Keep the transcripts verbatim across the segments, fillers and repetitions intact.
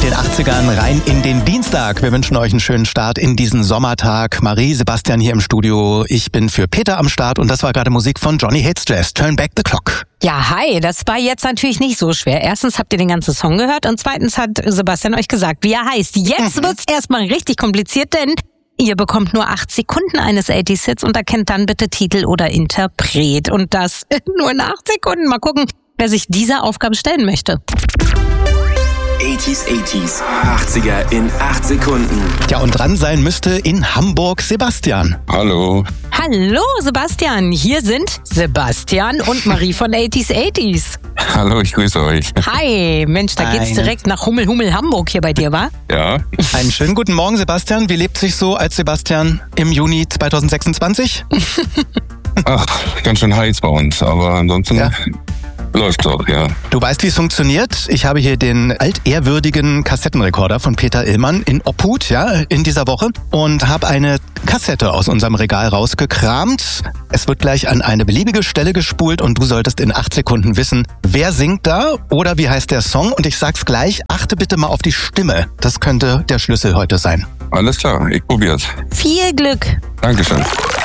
den achtzigern rein in den Dienstag. Wir wünschen euch einen schönen Start in diesen Sommertag. Marie, Sebastian hier im Studio. Ich bin für Peter am Start und das war gerade Musik von Johnny Hates Stress. Turn Back the Clock. Ja, hi, das war jetzt natürlich nicht so schwer. Erstens habt ihr den ganzen Song gehört und zweitens hat Sebastian euch gesagt, wie er heißt. Jetzt mhm. wird's erstmal richtig kompliziert, denn ihr bekommt nur acht Sekunden eines achtziger-Hits und erkennt dann bitte Titel oder Interpret. Und das nur in acht Sekunden. Mal gucken, wer sich dieser Aufgabe stellen möchte. achtziger, achtziger, achtziger in acht Sekunden. Ja, und dran sein müsste in Hamburg Sebastian. Hallo. Hallo Sebastian, hier sind Sebastian und Marie von achtziger, achtziger. Hallo, ich grüße euch. Hi, Mensch, da geht's Eine. direkt nach Hummel, Hummel, Hamburg hier bei dir, wa? Ja. Einen schönen guten Morgen, Sebastian. Wie lebt sich so als Sebastian im Juni zweitausendsechsundzwanzig? Ach, ganz schön heiß bei uns, aber ansonsten Ja. läuft's auch, ja. Du weißt, wie es funktioniert. Ich habe hier den altehrwürdigen Kassettenrekorder von Peter Illmann in Obhut, ja, in dieser Woche und habe eine Kassette aus unserem Regal rausgekramt. Es wird gleich an eine beliebige Stelle gespult und du solltest in acht Sekunden wissen, wer singt da oder wie heißt der Song. Und ich sag's gleich, achte bitte mal auf die Stimme. Das könnte der Schlüssel heute sein. Alles klar, ich probier's. Viel Glück. Dankeschön.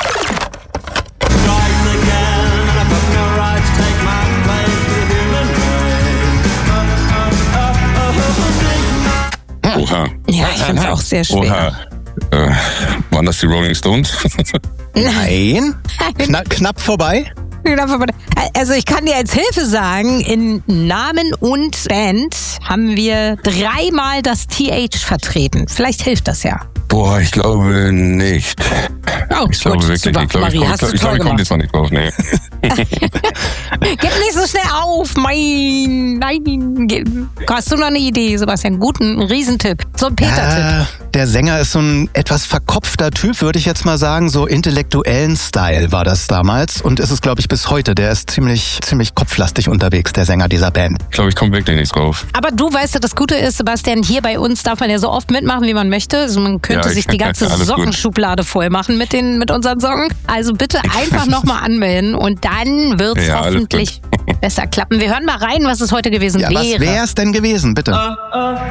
Oha. Ja, ich find's auch sehr schwer. Oha. Äh, waren das die Rolling Stones? Nein. Kna- knapp vorbei. Also ich kann dir als Hilfe sagen, in Namen und Band haben wir dreimal das T H vertreten. Vielleicht hilft das ja. Boah, ich glaube nicht. Oh, Ich glaube gut, wirklich super. nicht. Ich glaube, ich Marie, komme hast du ich glaub, toll ich komm gemacht. jetzt noch nicht drauf. Nee. Gib nicht so schnell auf, mein, nein. Gib- Hast du noch eine Idee, Sebastian? Guten, einen Riesentipp. So ein Peter-Tipp. Äh, der Sänger ist so ein etwas verkopfter Typ, würde ich jetzt mal sagen. So intellektuellen Style war das damals. Und ist es, glaube ich, bis heute. Der ist ziemlich, ziemlich kopflastig unterwegs, der Sänger dieser Band. Ich glaube, ich komme wirklich nicht drauf. Aber du weißt ja, das Gute ist, Sebastian, hier bei uns darf man ja so oft mitmachen, wie man möchte. Also man könnte Ja, sich ich- die ganze alles gut. Sockenschublade voll machen mit, den, mit unseren Socken. Also bitte einfach nochmal anmelden und dann wird es Ja, alles hoffentlich besser klappen. Wir hören mal rein, was es heute gewesen Ja, was wäre. wäre es denn gewesen, bitte? Uh, uh,